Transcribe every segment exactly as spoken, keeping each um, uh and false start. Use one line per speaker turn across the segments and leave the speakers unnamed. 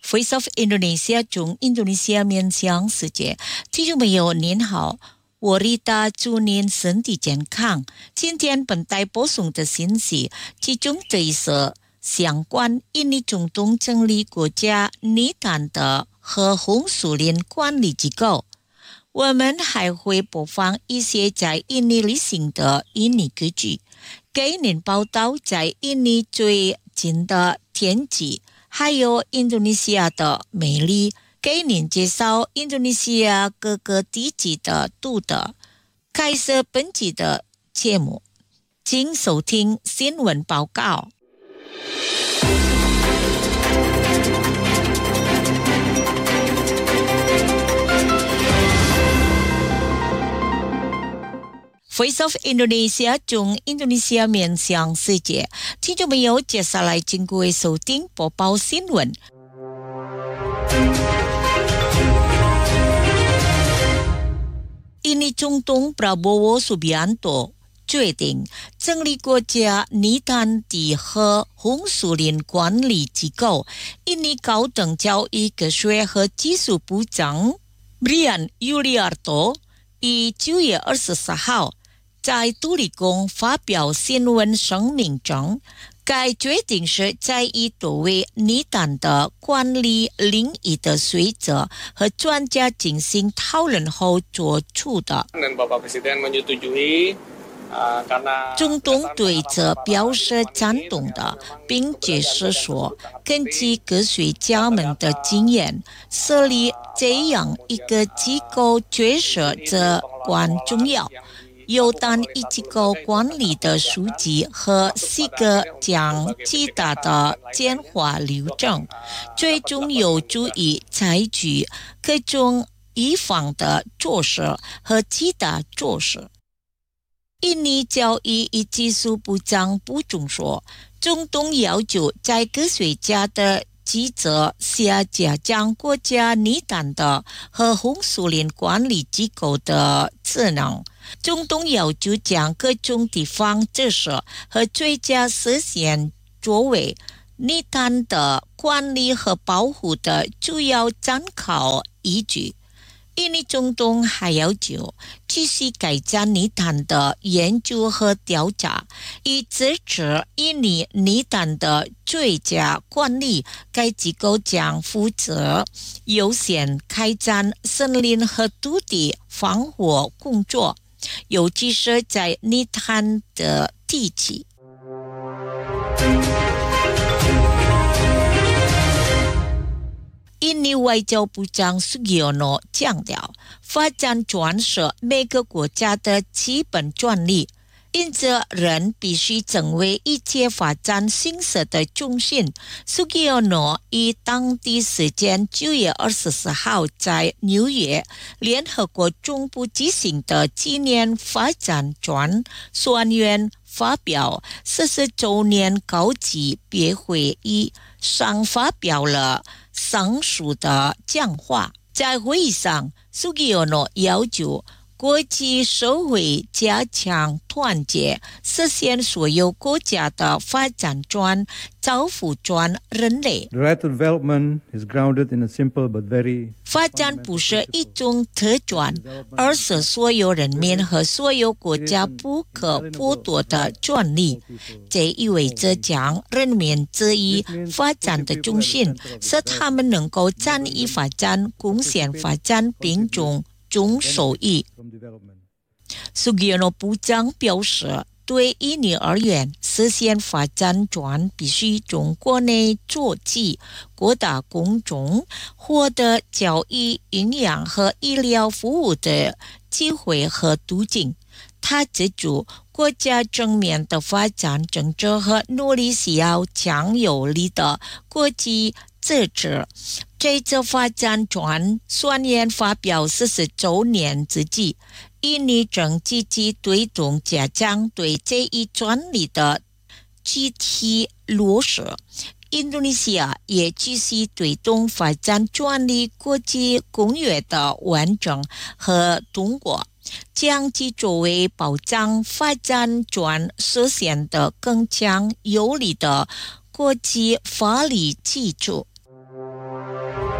Voice of Indonesia 中印度尼西亚面向世界，听众朋友您好，我Rita祝您身体健康。今天本台播送的信息其中这一则相关印尼中东整理国家泥潭的和红树林管理机构。我们还会播放一些在印尼旅行的印尼歌曲，给您报道在印尼最近的天气，还有印度尼西亚的美丽，给您介绍印度尼西亚各个地区的独特。开始本期的节目，请收听新闻报告。Voice of Indonesia 中印度尼西亚面向世界，听众朋友，接下来请各位收听播报新闻。印尼总统 Prabowo Subianto 决定成立国家泥潭地和红树林管理机构。印尼高等教育科学和技术部长 Brian Yuliarto 于九月二十四号在独立宫发表新闻声明中，该决定是在以多位泥潭的管理领域的学者和专家进行讨论后做出的。总统对此表示赞同的，并解释说，根据科学家们的经验，设立这样一个机构确实至关重要。有单一机构管理的书籍和四个将极大的简化流程，最终有助于采取各种预防的措施和其他措施。印尼教育与技术部长补充说，总统要求在科学家的职责下加强国家泥潭的和红树林管理机构的职能。总统要求将各种地方知识和最佳实现作为泥潭的管理和保护的主要参考依据。印尼总统还要求继续改善泥潭的研究和调查，以支持印尼泥潭的最佳管理。该机构将负责优先开展森林和土地防护工作，尤其是在泥潭的地区。印尼外交部长 Sugiono 强调，发展权是每个国家的基本权利，因此人必须成为一切发展形势的中心。Sugiono 于当地时间九月二十四号在纽约联合国总部举行的纪念发展权宣言发表四十周年高级别会议上发表了上述的讲话。在会议上，苏吉奥诺要求国际社会加强团结，实现所有国家的发展权，造福全人类。发展不是一种特权，而是所有人民和所有国家不可剥夺的权利。这意味着将人民置于发展的中心，使他们能够参与发展、贡献发展并从中受益。苏吉奥诺部长表示，对印尼而言，实现发展权必须从国内做起，扩大公众获得教育、营养和医疗服务的机会和途径。他指出，国家正面的发展政策和努力需要强有力的国际支持。这次发展权宣言发表四十周年之际，印尼正积极推动加强对这一专利的具体落实。印度尼西亚也继续推动发展专利国际公约的完整和通过，将其作为保障发展权实现的更强有力的国际法律基础。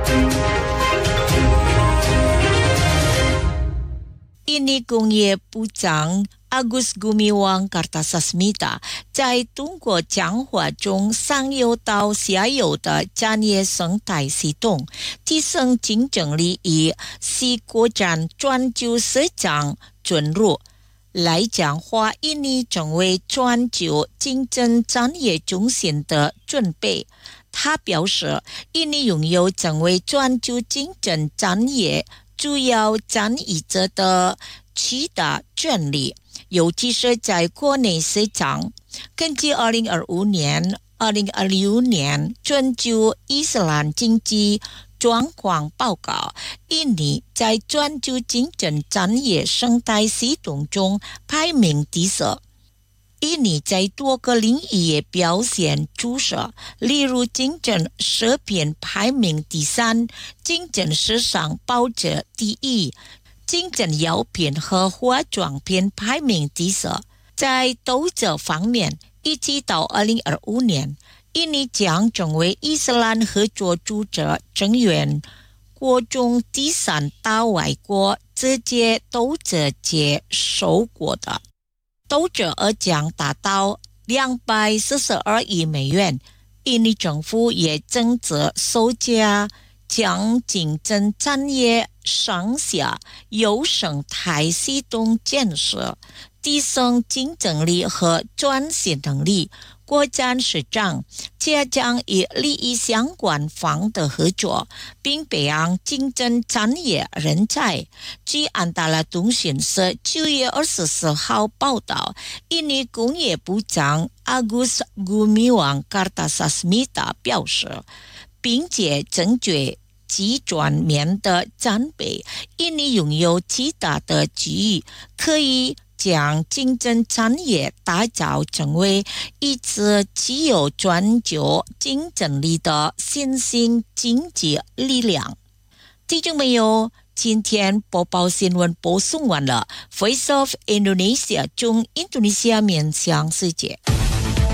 印尼工业部长 Agus Gumiwang Kartasasmita 在中国讲话中上游到下游的产业生态系统提升竞争力以是国家全球市场准入来讲话印尼成为全球竞争产业中心的准备。他表示，印尼拥有成为全球竞争产业主要参与者的七大权利，尤其是在国内市场。根据二零二五年、二零二六年全球伊斯兰经济状况报告，印尼在全球竞争产业生态系统中排名第四。印尼在多个领域也表现出色，例如竞争食品排名第三，竞争时尚保持第一，竞争药品和化妆品排名第四。在投资方面，一直到二零二五年，印尼将成为伊斯兰合作组织成员国中第三大外国直接投资接收国的。投资额将达到两百四十二亿美元。印尼政府也正值首家将竞争产业上下游生态系统建设，提升竞争力和转型能力。国家市长且将与利益相关方的合作，并培养竞争产业人才。据安达拉通讯社九月二十四号报道，印尼工业部长 Agus Gumiwang Kartasasmita 表示，并且正确及全面的战备，印尼拥有极大的机遇，可以将竞争产业打造成为一支具有全球竞争力的新兴经济力量。听众朋友，今天播报新闻播送完了。Voice of Indonesia 中印度尼西亚面向世界。